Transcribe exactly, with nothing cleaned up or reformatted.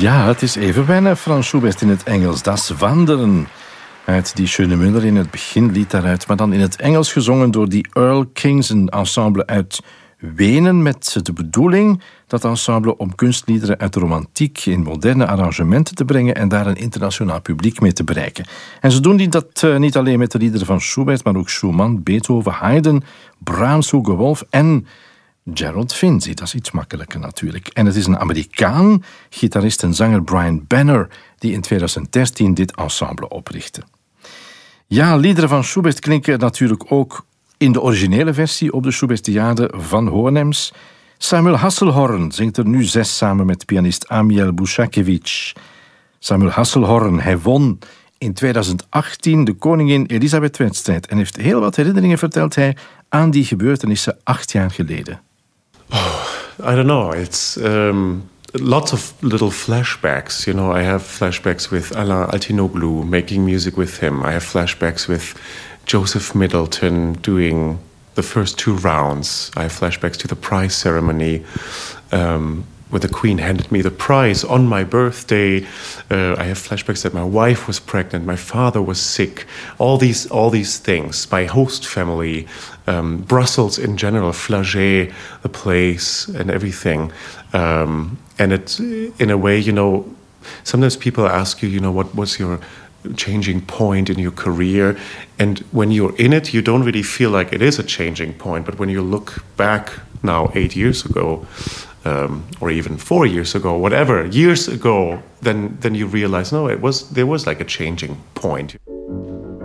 Ja, het is even wennen, Franz Schubert in het Engels. Das Wanderen uit die Schöne Müller in het begin lied daaruit, maar dan in het Engels gezongen door die Earl Kings, een ensemble uit Wenen, met de bedoeling dat ensemble om kunstliederen uit de romantiek in moderne arrangementen te brengen en daar een internationaal publiek mee te bereiken. En ze doen die dat uh, niet alleen met de liederen van Schubert, maar ook Schumann, Beethoven, Haydn, Brahms, Hugo Wolf en Gerald Finzi. Dat is iets makkelijker natuurlijk. En het is een Amerikaan, gitarist en zanger Brian Benner, die in tweeduizend dertien dit ensemble oprichtte. Ja, liederen van Schubert klinken natuurlijk ook in de originele versie op de Schubertiade van Hohenems. Samuel Hasselhorn zingt er nu zes samen met pianist Amiel Bushakevich. Samuel Hasselhorn, hij won in tweeduizend achttien de Koningin Elisabeth-wedstrijd en heeft heel wat herinneringen, vertelt hij, aan die gebeurtenissen acht jaar geleden. Oh, I don't know. It's um, lots of little flashbacks. You know, I have flashbacks with Alain Altinoglu, making music with him. I have flashbacks with Joseph Middleton doing the first two rounds. I have flashbacks to the prize ceremony, um, where the Queen handed me the prize on my birthday. Uh, I have flashbacks that my wife was pregnant, my father was sick. All these, all these things. My host family, um, Brussels in general, Flagey, the place, and everything. Um, and it, in a way, you know, sometimes people ask you, you know, what was your changing point in your career, and when you're in it you don't really feel like it is a changing point, but when you look back now eight years ago, um, or even four years ago, whatever years ago, then then you realize no, it was there was like a changing point.